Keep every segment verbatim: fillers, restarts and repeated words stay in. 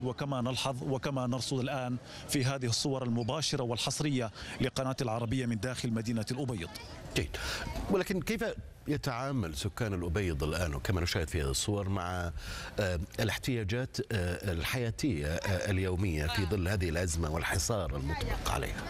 وكما نلحظ وكما نرصد الآن في هذه الصور المباشرة والحصرية لقناة العربية من داخل مدينة الأبيض. جيد، ولكن كيف يتعامل سكان الأبيض الآن وكما نشاهد في هذه الصور مع الاحتياجات الحياتية اليومية في ظل هذه الأزمة والحصار المطلق عليها؟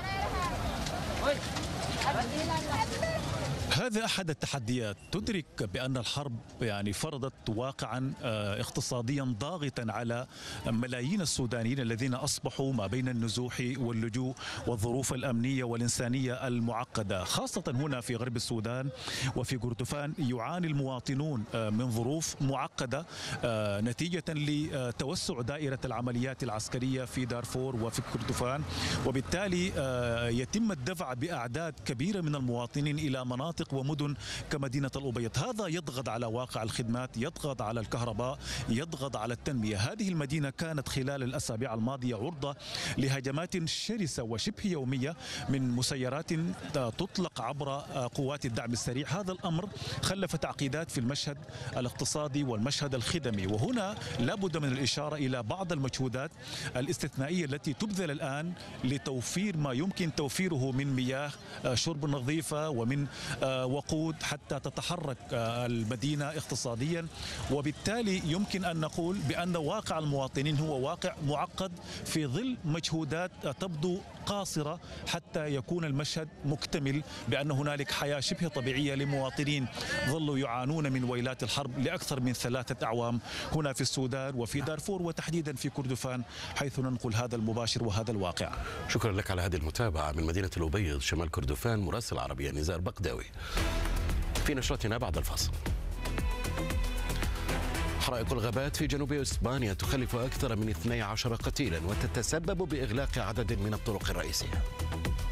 هذا أحد التحديات. تدرك بأن الحرب يعني فرضت واقعا اقتصاديا ضاغطا على ملايين السودانيين الذين أصبحوا ما بين النزوح واللجوء والظروف الأمنية والإنسانية المعقدة، خاصة هنا في غرب السودان وفي كردفان يعاني المواطنون من ظروف معقدة نتيجة لتوسع دائرة العمليات العسكرية في دارفور وفي كردفان، وبالتالي يتم الدفع بأعداد كبيرة من المواطنين إلى مناطق ومدن كمدينة الأبيض. هذا يضغط على واقع الخدمات، يضغط على الكهرباء، يضغط على التنمية. هذه المدينة كانت خلال الأسابيع الماضية عرضة لهجمات شرسة وشبه يومية من مسيرات تطلق عبر قوات الدعم السريع. هذا الأمر خلف تعقيدات في المشهد الاقتصادي والمشهد الخدمي، وهنا لابد من الإشارة إلى بعض المجهودات الاستثنائية التي تبذل الآن لتوفير ما يمكن توفيره من مياه شرب نظيفة ومن وقود حتى تتحرك المدينة اقتصاديا. وبالتالي يمكن أن نقول بأن واقع المواطنين هو واقع معقد في ظل مجهودات تبدو قاصرة حتى يكون المشهد مكتمل، بأن هنالك حياة شبه طبيعية لمواطنين ظلوا يعانون من ويلات الحرب لأكثر من ثلاثة أعوام هنا في السودان وفي دارفور وتحديدا في كردفان، حيث ننقل هذا المباشر وهذا الواقع. شكرا لك على هذه المتابعة من مدينة الأبيض شمال كردفان، مراسل العربية نزار بقداوي. في نشرتنا بعد الفاصل. حرائق الغابات في جنوب إسبانيا تخلف أكثر من اثني عشر قتيلا وتتسبب بإغلاق عدد من الطرق الرئيسية.